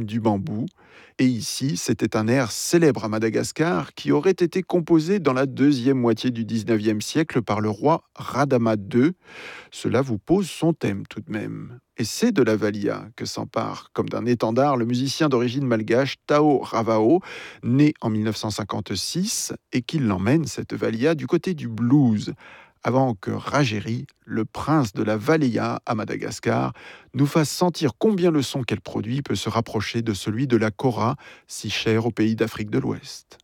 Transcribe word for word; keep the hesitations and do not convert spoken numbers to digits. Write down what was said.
thème du bambou. Et ici, c'était un air célèbre à Madagascar qui aurait été composé dans la deuxième moitié du dix-neuvième siècle par le roi Radama deux. Cela vous pose son thème tout de même. Et c'est de la valia que s'empare, comme d'un étendard, le musicien d'origine malgache Tao Ravao, né en mille neuf cent cinquante-six, et qui l'emmène, cette valia, du côté du blues, avant que Ragéry, le prince de la valia à Madagascar, nous fasse sentir combien le son qu'elle produit peut se rapprocher de celui de la kora, si cher au pays d'Afrique de l'Ouest.